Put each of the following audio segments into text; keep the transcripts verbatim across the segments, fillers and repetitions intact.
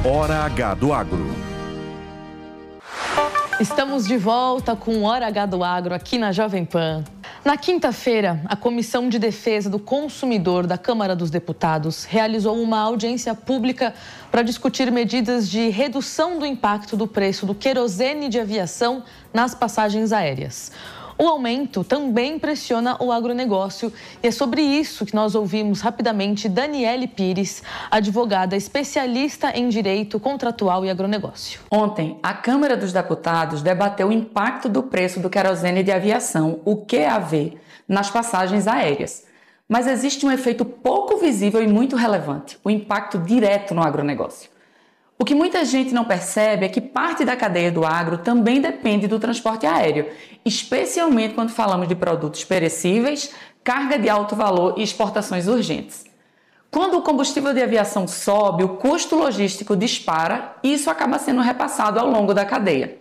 Hora H do Agro. Estamos de volta com Hora H do Agro aqui na Jovem Pan. Na quinta-feira, a Comissão de Defesa do Consumidor da Câmara dos Deputados realizou uma audiência pública para discutir medidas de redução do impacto do preço do querosene de aviação nas passagens aéreas. O aumento também pressiona o agronegócio e é sobre isso que nós ouvimos rapidamente Daniele Pires, advogada especialista em direito contratual e agronegócio. Ontem, a Câmara dos Deputados debateu o impacto do preço do querosene de aviação, o Q A V, nas passagens aéreas. Mas existe um efeito pouco visível e muito relevante, o impacto direto no agronegócio. O que muita gente não percebe é que parte da cadeia do agro também depende do transporte aéreo, especialmente quando falamos de produtos perecíveis, carga de alto valor e exportações urgentes. Quando o combustível de aviação sobe, o custo logístico dispara e isso acaba sendo repassado ao longo da cadeia.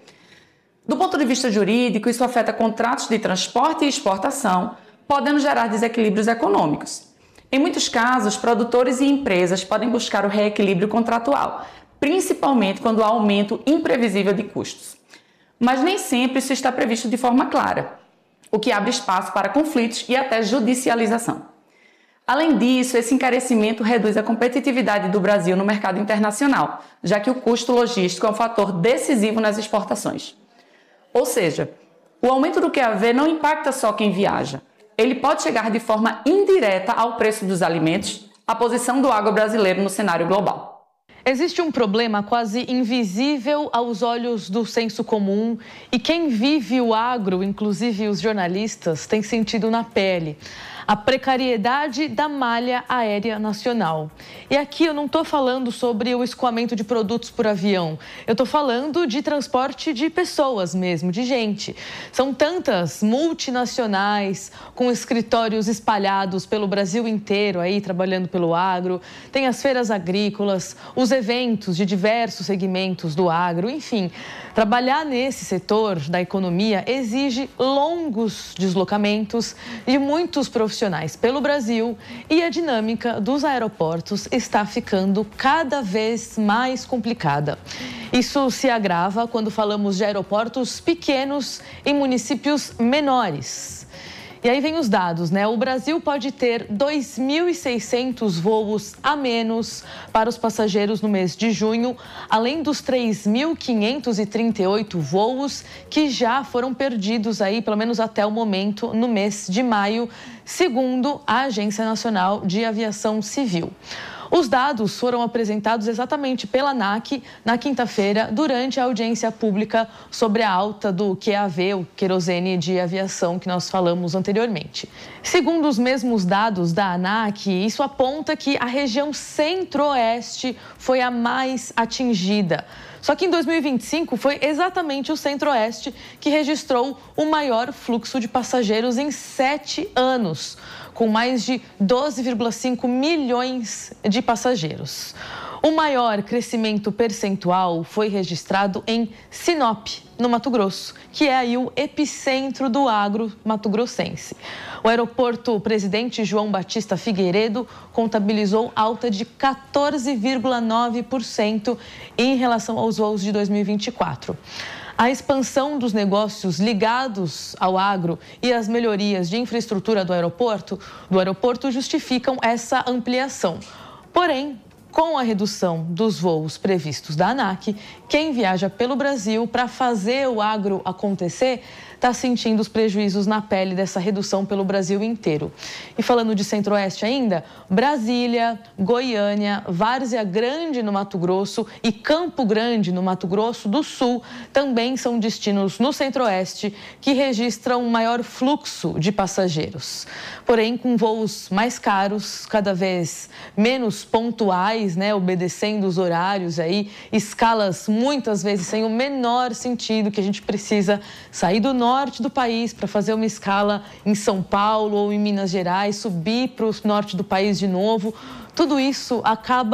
Do ponto de vista jurídico, isso afeta contratos de transporte e exportação, podendo gerar desequilíbrios econômicos. Em muitos casos, produtores e empresas podem buscar o reequilíbrio contratual, principalmente quando há aumento imprevisível de custos. Mas nem sempre isso está previsto de forma clara, o que abre espaço para conflitos e até judicialização. Além disso, esse encarecimento reduz a competitividade do Brasil no mercado internacional, já que o custo logístico é um fator decisivo nas exportações. Ou seja, o aumento do Q A V não impacta só quem viaja. Ele pode chegar de forma indireta ao preço dos alimentos, a posição do agro brasileiro no cenário global. Existe um problema quase invisível aos olhos do senso comum e quem vive o agro, inclusive os jornalistas, tem sentido na pele. A precariedade da malha aérea nacional. E aqui eu não estou falando sobre o escoamento de produtos por avião. Eu estou falando de transporte de pessoas mesmo, de gente. São tantas multinacionais com escritórios espalhados pelo Brasil inteiro, aí trabalhando pelo agro. Tem as feiras agrícolas, os eventos de diversos segmentos do agro, enfim. Trabalhar nesse setor da economia exige longos deslocamentos de muitos profissionais pelo Brasil e a dinâmica dos aeroportos está ficando cada vez mais complicada. Isso se agrava quando falamos de aeroportos pequenos em municípios menores. E aí vem os dados, né? O Brasil pode ter dois mil e seiscentos voos a menos para os passageiros no mês de junho, além dos três mil quinhentos e trinta e oito voos que já foram perdidos aí, pelo menos até o momento, no mês de maio, segundo a Agência Nacional de Aviação Civil. Os dados foram apresentados exatamente pela ANAC na quinta-feira, durante a audiência pública sobre a alta do Q A V, o querosene de aviação que nós falamos anteriormente. Segundo os mesmos dados da ANAC, isso aponta que a região centro-oeste foi a mais atingida. Só que em dois mil e vinte e cinco foi exatamente o Centro-Oeste que registrou o maior fluxo de passageiros em sete anos, com mais de doze vírgula cinco milhões de passageiros. O maior crescimento percentual foi registrado em Sinop, no Mato Grosso, que é aí o epicentro do agro mato-grossense. O aeroporto Presidente João Batista Figueiredo contabilizou alta de quatorze vírgula nove por cento em relação aos voos de dois mil e vinte e quatro. A expansão dos negócios ligados ao agro e as melhorias de infraestrutura do aeroporto, do aeroporto justificam essa ampliação. Porém, com a redução dos voos previstos da ANAC, quem viaja pelo Brasil para fazer o agro acontecer está sentindo os prejuízos na pele dessa redução pelo Brasil inteiro. E falando de Centro-Oeste ainda, Brasília, Goiânia, Várzea Grande no Mato Grosso e Campo Grande no Mato Grosso do Sul também são destinos no Centro-Oeste que registram um maior fluxo de passageiros. Porém, com voos mais caros, cada vez menos pontuais, né, obedecendo os horários aí, escalas muitas vezes sem o menor sentido, que a gente precisa sair do norte do país para fazer uma escala em São Paulo ou em Minas Gerais, subir para o norte do país de novo. Tudo isso acaba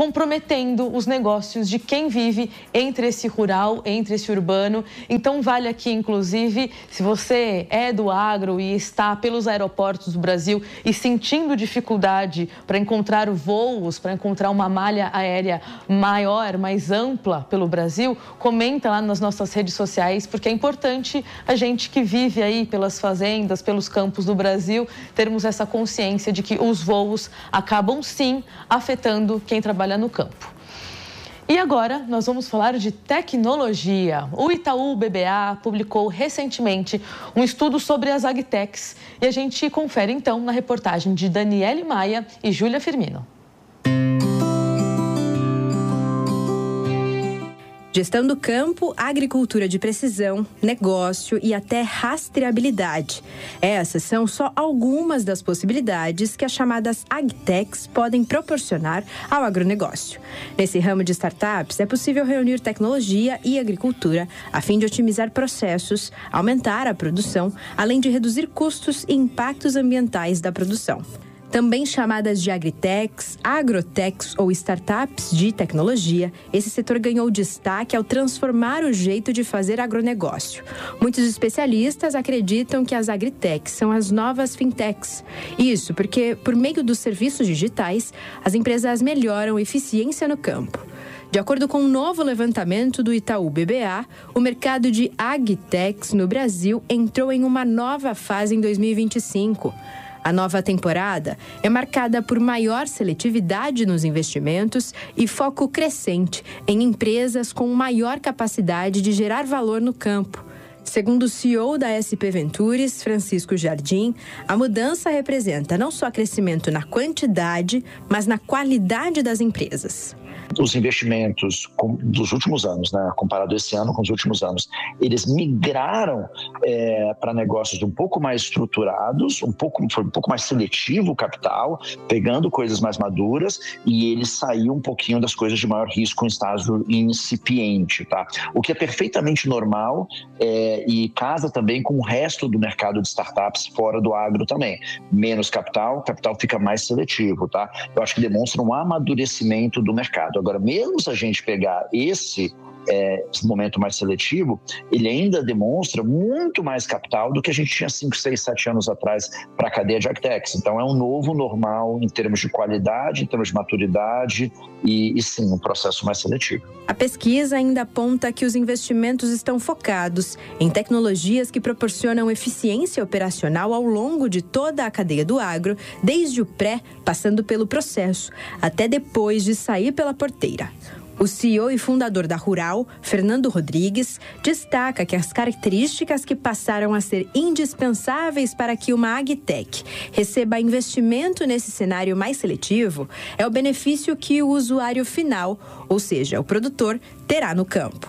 comprometendo os negócios de quem vive entre esse rural, entre esse urbano. Então vale aqui, inclusive, se você é do agro e está pelos aeroportos do Brasil e sentindo dificuldade para encontrar voos, para encontrar uma malha aérea maior, mais ampla pelo Brasil, comenta lá nas nossas redes sociais, porque é importante a gente que vive aí pelas fazendas, pelos campos do Brasil, termos essa consciência de que os voos acabam sim afetando quem trabalha no campo. E agora nós vamos falar de tecnologia. O Itaú B B A publicou recentemente um estudo sobre as agtechs e a gente confere então na reportagem de Daniele Maia e Júlia Firmino. Gestão do campo, agricultura de precisão, negócio e até rastreabilidade. Essas são só algumas das possibilidades que as chamadas agtechs podem proporcionar ao agronegócio. Nesse ramo de startups, é possível reunir tecnologia e agricultura a fim de otimizar processos, aumentar a produção, além de reduzir custos e impactos ambientais da produção. Também chamadas de agritechs, agrotechs ou startups de tecnologia, esse setor ganhou destaque ao transformar o jeito de fazer agronegócio. Muitos especialistas acreditam que as agritechs são as novas fintechs. Isso porque, por meio dos serviços digitais, as empresas melhoram a eficiência no campo. De acordo com um novo levantamento do Itaú B B A, o mercado de agtechs no Brasil entrou em uma nova fase em dois mil e vinte e cinco. A nova temporada é marcada por maior seletividade nos investimentos e foco crescente em empresas com maior capacidade de gerar valor no campo. Segundo o C E O da S P Ventures, Francisco Jardim, a mudança representa não só crescimento na quantidade, mas na qualidade das empresas. Os investimentos dos últimos anos, né, comparado esse ano com os últimos anos, eles migraram é, para negócios um pouco mais estruturados, um pouco, foi um pouco mais seletivo o capital, pegando coisas mais maduras, e ele saiu um pouquinho das coisas de maior risco em estágio incipiente, tá? O que é perfeitamente normal é, e casa também com o resto do mercado de startups fora do agro também. Menos capital, o capital fica mais seletivo, tá? Eu acho que demonstra um amadurecimento do mercado. Agora, mesmo se a gente pegar esse, é, esse momento mais seletivo, ele ainda demonstra muito mais capital do que a gente tinha cinco, seis, sete anos atrás para a cadeia de agtechs. Então, é um novo normal em termos de qualidade, em termos de maturidade e, e sim, um processo mais seletivo. A pesquisa ainda aponta que os investimentos estão focados em tecnologias que proporcionam eficiência operacional ao longo de toda a cadeia do agro, desde o pré, passando pelo processo, até depois de sair pela porteira. O C E O e fundador da Rural, Fernando Rodrigues, destaca que as características que passaram a ser indispensáveis para que uma agtech receba investimento nesse cenário mais seletivo é o benefício que o usuário final, ou seja, o produtor, terá no campo.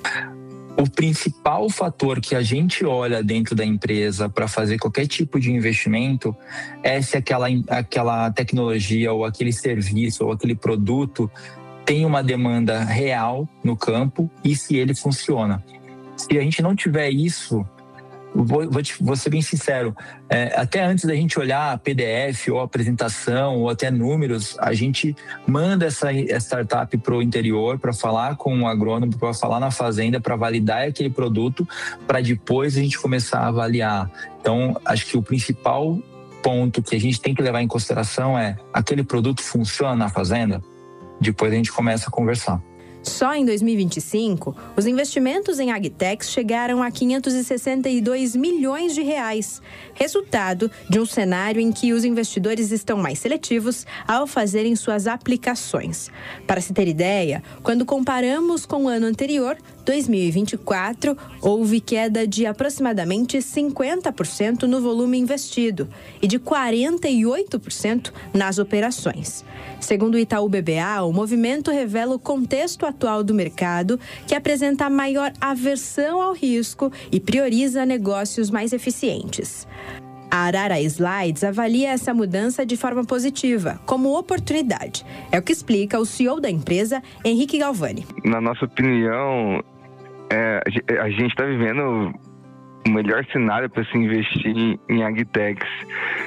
O principal fator que a gente olha dentro da empresa para fazer qualquer tipo de investimento é se aquela, aquela tecnologia ou aquele serviço ou aquele produto tem uma demanda real no campo e se ele funciona. Se a gente não tiver isso, vou, vou, te, vou ser bem sincero, é, até antes da gente olhar P D F ou apresentação ou até números, a gente manda essa startup para o interior para falar com o agrônomo, para falar na fazenda, para validar aquele produto, para depois a gente começar a avaliar. Então, acho que o principal ponto que a gente tem que levar em consideração é: aquele produto funciona na fazenda? Depois a gente começa a conversar. Só em dois mil e vinte e cinco, os investimentos em agtechs chegaram a quinhentos e sessenta e dois milhões de reais, resultado de um cenário em que os investidores estão mais seletivos ao fazerem suas aplicações. Para se ter ideia, quando comparamos com o ano anterior, dois mil e vinte e quatro, houve queda de aproximadamente cinquenta por cento no volume investido e de quarenta e oito por cento nas operações. Segundo o Itaú B B A, o movimento revela o contexto atual do mercado, que apresenta maior aversão ao risco e prioriza negócios mais eficientes. A Arara Slides avalia essa mudança de forma positiva, como oportunidade. É o que explica o C E O da empresa, Henrique Galvani. Na nossa opinião, é, a gente está vivendo o melhor cenário para se investir em agtechs,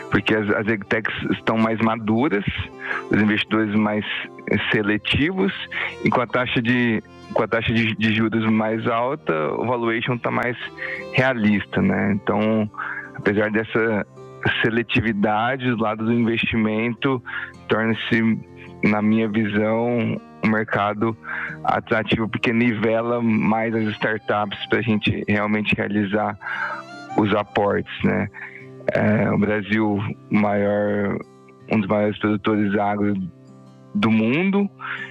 porque as, as agtechs estão mais maduras, os investidores mais seletivos, e com a taxa de, com a taxa de, de juros mais alta, o valuation está mais realista, né? Então, apesar dessa seletividade do lado do investimento, torna-se, na minha visão, um mercado atrativo, porque nivela mais as startups para a gente realmente realizar os aportes, né? É, o Brasil, maior, um dos maiores produtores agro do mundo,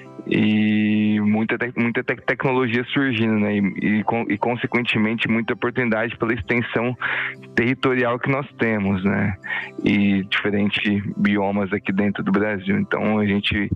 e muita, te- muita te- tecnologia surgindo, né? E, e, e, consequentemente, muita oportunidade pela extensão territorial que nós temos, né? E diferentes biomas aqui dentro do Brasil. Então, a gente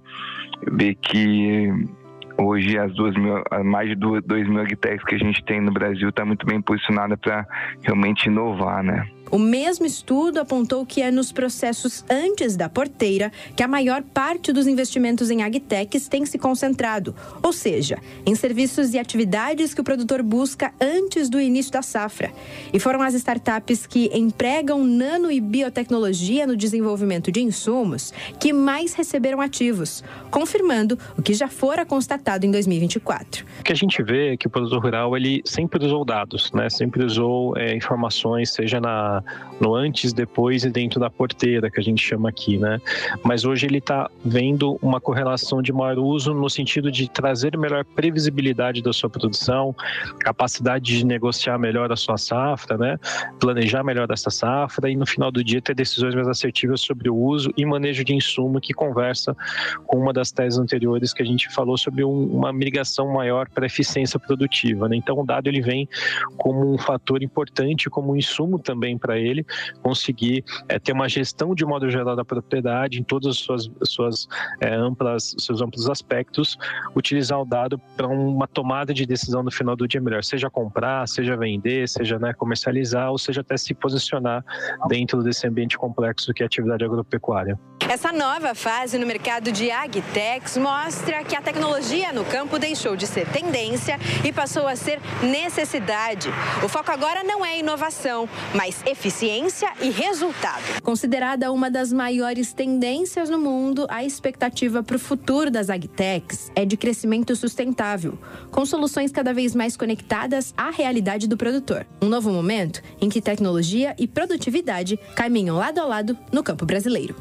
vê que hoje as duas mil, mais de dois mil agtechs que a gente tem no Brasil está muito bem posicionada para realmente inovar, né? O mesmo estudo apontou que é nos processos antes da porteira que a maior parte dos investimentos em agtechs tem se concentrado, ou seja, em serviços e atividades que o produtor busca antes do início da safra. E foram as startups que empregam nano e biotecnologia no desenvolvimento de insumos que mais receberam ativos, confirmando o que já fora constatado em dois mil e vinte e quatro. O que a gente vê é que o produtor rural ele sempre usou dados, né? Sempre usou é, informações, seja na no antes, depois e dentro da porteira, que a gente chama aqui, né? Mas hoje ele está vendo uma correlação de maior uso no sentido de trazer melhor previsibilidade da sua produção, capacidade de negociar melhor a sua safra, né? Planejar melhor essa safra e no final do dia ter decisões mais assertivas sobre o uso e manejo de insumo, que conversa com uma das teses anteriores que a gente falou sobre um, uma migração maior para a eficiência produtiva, né? Então o dado ele vem como um fator importante, como um insumo também para ele conseguir é, ter uma gestão de modo geral da propriedade em todas as suas, suas é, amplas, seus amplos aspectos, utilizar o dado para uma tomada de decisão no final do dia melhor, seja comprar, seja vender, seja, né, comercializar, ou seja até se posicionar dentro desse ambiente complexo que é a atividade agropecuária. Essa nova fase no mercado de agtechs mostra que a tecnologia no campo deixou de ser tendência e passou a ser necessidade. O foco agora não é inovação, mas eficiência e resultado. Considerada uma das maiores tendências no mundo, a expectativa para o futuro das agtechs é de crescimento sustentável, com soluções cada vez mais conectadas à realidade do produtor. Um novo momento em que tecnologia e produtividade caminham lado a lado no campo brasileiro.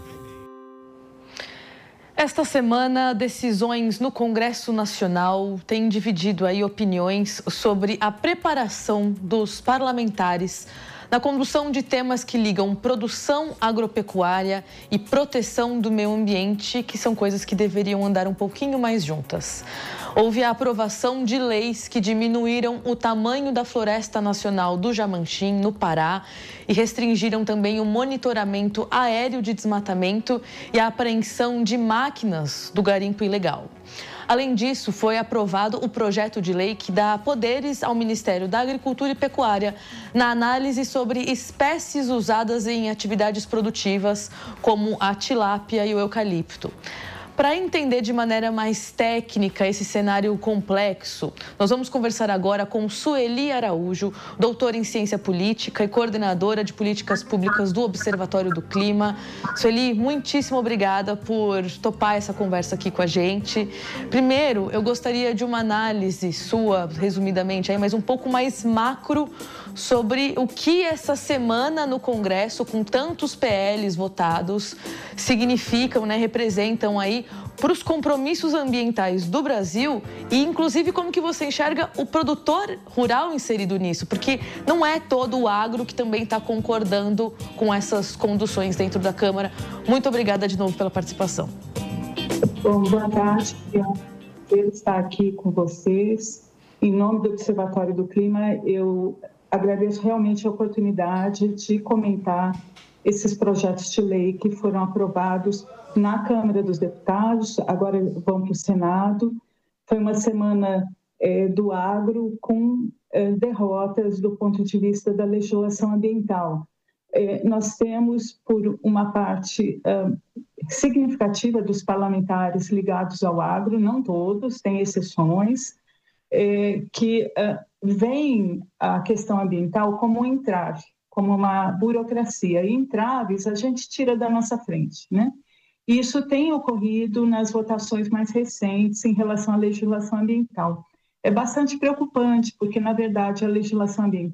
Esta semana, decisões no Congresso Nacional têm dividido aí opiniões sobre a preparação dos parlamentares na condução de temas que ligam produção agropecuária e proteção do meio ambiente, que são coisas que deveriam andar um pouquinho mais juntas. Houve a aprovação de leis que diminuíram o tamanho da Floresta Nacional do Jamanchim, no Pará, e restringiram também o monitoramento aéreo de desmatamento e a apreensão de máquinas do garimpo ilegal. Além disso, foi aprovado o projeto de lei que dá poderes ao Ministério da Agricultura e Pecuária na análise sobre espécies usadas em atividades produtivas, como a tilápia e o eucalipto. Para entender de maneira mais técnica esse cenário complexo, nós vamos conversar agora com Sueli Araújo, doutora em Ciência Política e coordenadora de Políticas Públicas do Observatório do Clima. Sueli, muitíssimo obrigada por topar essa conversa aqui com a gente. Primeiro, eu gostaria de uma análise sua, resumidamente, aí, mas um pouco mais macro, sobre o que essa semana no Congresso, com tantos P Ls votados, significam, né, representam aí para os compromissos ambientais do Brasil e, inclusive, como que você enxerga o produtor rural inserido nisso, porque não é todo o agro que também está concordando com essas conduções dentro da Câmara. Muito obrigada de novo pela participação. Bom, boa tarde. Eu estar aqui com vocês. Em nome do Observatório do Clima, eu agradeço realmente a oportunidade de comentar esses projetos de lei que foram aprovados na Câmara dos Deputados, agora vão para o Senado. Foi uma semana é, do agro com é, derrotas do ponto de vista da legislação ambiental. É, nós temos, por uma parte é, significativa dos parlamentares ligados ao agro, não todos, tem exceções, é, que é, veem a questão ambiental como um entrave, como uma burocracia. E entraves a gente tira da nossa frente, né? Isso tem ocorrido nas votações mais recentes em relação à legislação ambiental. É bastante preocupante, porque, na verdade, a legislação ambiental